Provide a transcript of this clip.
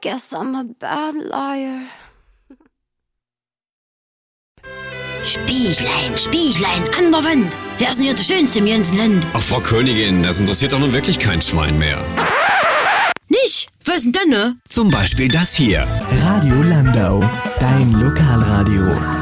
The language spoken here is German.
guess I'm a bad liar. Spieglein, Spieglein, an der Wand. Wer ist denn hier der Schönste im ganzen Land? Ach, Frau Königin, das interessiert doch nun wirklich kein Schwein mehr. Nicht? Was denn, ne? Zum Beispiel das hier. Radio Landau, dein Lokalradio.